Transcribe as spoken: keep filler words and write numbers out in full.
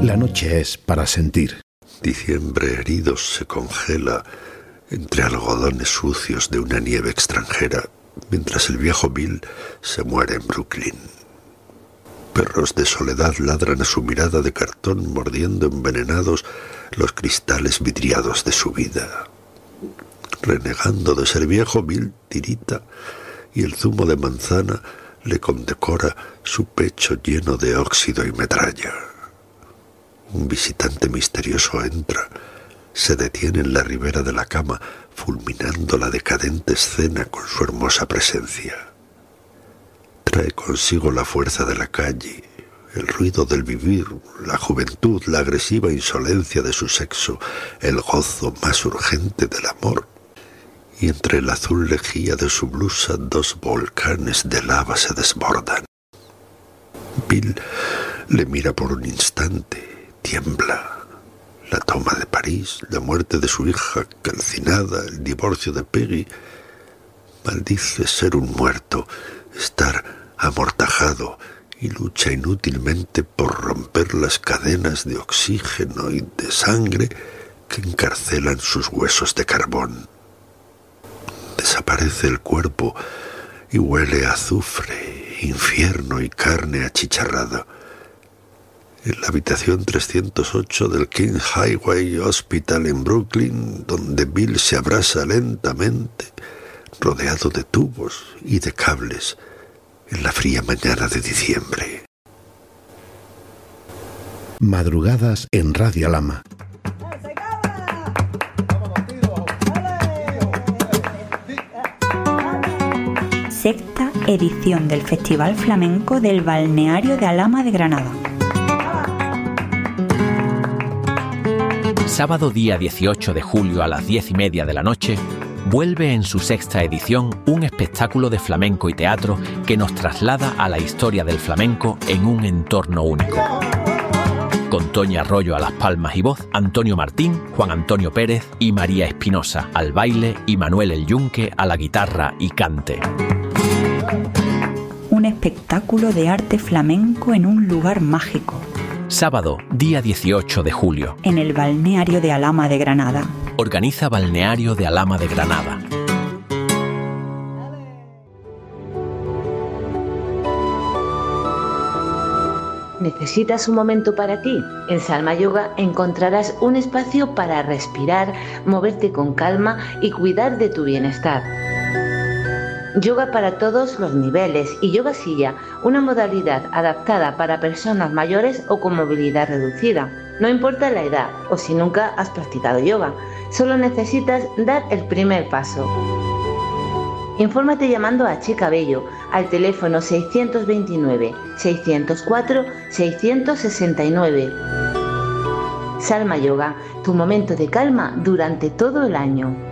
La noche es para sentir. Diciembre herido se congela entre algodones sucios de una nieve extranjera, mientras el viejo Bill se muere en Brooklyn. Perros de soledad ladran a su mirada de cartón, mordiendo envenenados los cristales vidriados de su vida. Renegando de ser viejo, Bill tirita y el zumo de manzana le condecora su pecho lleno de óxido y metralla. Un visitante misterioso entra, se detiene en la ribera de la cama, fulminando la decadente escena con su hermosa presencia. Trae consigo la fuerza de la calle, el ruido del vivir, la juventud, la agresiva insolencia de su sexo, el gozo más urgente del amor. Y entre el azul lejía de su blusa dos volcanes de lava se desbordan. Bill le mira por un instante, tiembla. La toma de París, la muerte de su hija calcinada, el divorcio de Peggy. Maldice ser un muerto, estar amortajado, y lucha inútilmente por romper las cadenas de oxígeno y de sangre que encarcelan sus huesos de carbón. Desaparece el cuerpo y huele a azufre, infierno y carne achicharrada. En la habitación trescientos ocho del King Highway Hospital en Brooklyn, donde Bill se abrasa lentamente, rodeado de tubos y de cables, en la fría mañana de diciembre. Madrugadas en Radio Alhama. Sexta edición del Festival Flamenco del Balneario de Alhama de Granada. Sábado día dieciocho de julio a las diez y media de la noche, vuelve en su sexta edición un espectáculo de flamenco y teatro que nos traslada a la historia del flamenco en un entorno único. Con Toñi Arroyo a las palmas y voz, Antonio Martín, Juan Antonio Pérez y María Espinosa al baile y Manuel El Yunque a la guitarra y cante. Un espectáculo de arte flamenco en un lugar mágico. Sábado, día dieciocho de julio. En el Balneario de Alhama de Granada. Organiza Balneario de Alhama de Granada. ¿Necesitas un momento para ti? En Salma Yoga encontrarás un espacio para respirar, moverte con calma y cuidar de tu bienestar. Yoga para todos los niveles y Yoga Silla, una modalidad adaptada para personas mayores o con movilidad reducida. No importa la edad o si nunca has practicado yoga, solo necesitas dar el primer paso. Infórmate llamando a Che Cabello al teléfono seiscientos veintinueve, seiscientos cuatro, seiscientos sesenta y nueve. Salma Yoga, tu momento de calma durante todo el año.